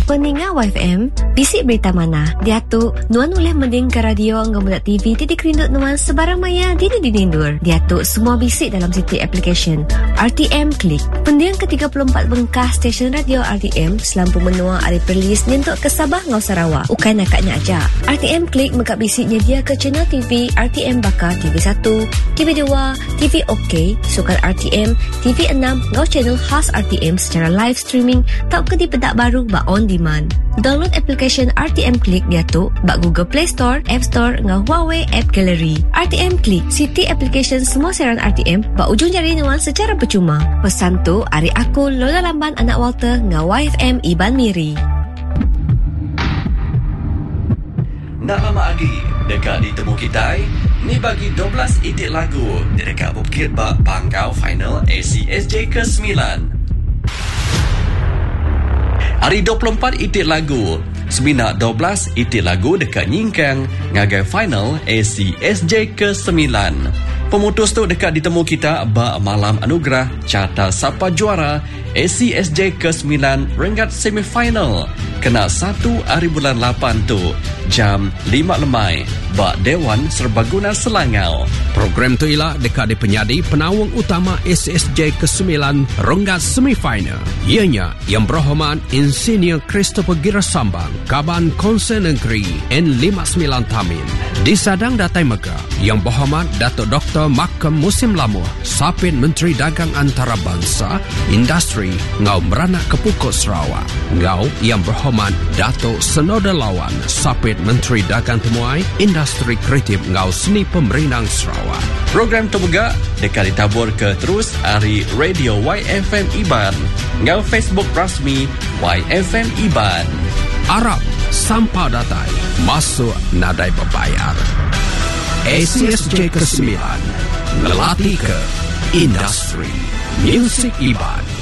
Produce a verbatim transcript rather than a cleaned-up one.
Peningat Y F M, bisik berita mana? Dia tu, nuan boleh mending ke radio ngam budak T V titik rindut nuan sebarang maya di di dindur. Dia tu semua bisik dalam situ application R T M Klik. Pendiang ke tiga puluh empat bengkah stesen radio R T M selampu menua hari perlis nyentuk ke Sabah ngau Sarawak. Ukan nakaknya aja. R T M Klik mengak bisik nyedia ke channel T V R T M Bakar T V satu, T V dua, T V OK, Sukan R T M, T V enam ngau channel khas R T M secara live streaming tak ke di pedak baru ba on demand. Download application R T M Klik dia tu bak Google Play Store, App Store ngau Huawei App Gallery. R T M Klik, city application semua siaran R T M bak ujung jari nuan secara percuma. Pesan tu ari aku Lola Lamban anak Walter ngau Y F M Iban Miri. Nak lama lagi dekat ditemu kita ni bagi dua belas itik lagu dekat Bukit Bak Pangkau final A C S J ke sembilan. Hari dua puluh empat itik lagu Sembinak dua belas itik lagu dekat Nyingkang ngagai final A C S J ke sembilan. Pemutus tu dekat ditemu kita bak malam anugerah carta siapa juara A C S J ke sembilan rengat semifinal kena satu hari bulan lapan tu jam lima lemai bak Dewan Serbaguna Selangau. Program tu ialah dekat di penyadi penawang utama A C S J ke sembilan rengat semifinal. Ianya yang berhormat Insinyur Christopher Girasambang Kaban Konsen Negeri N lima puluh sembilan Tamin. Disadang Datai Mega yang berhormat Datuk Doktor Makam Musim Lamuh Sapit Menteri Dagang Antarabangsa Industri Ngau Meranak Kepukut Sarawak. Ngau yang berhormat Datuk Senoda Lawan Sapit Menteri Dagang Temuai Industri Kreatif Ngau Seni Pemerintah Sarawak. Program tu juga dekat ditabur ke terus hari Radio Y F M Iban ngau Facebook rasmi Y F M Iban. Arab sampah datai masuk nadai berbayar. A C S J ke sembilan ngelatih ke industri Music Iban.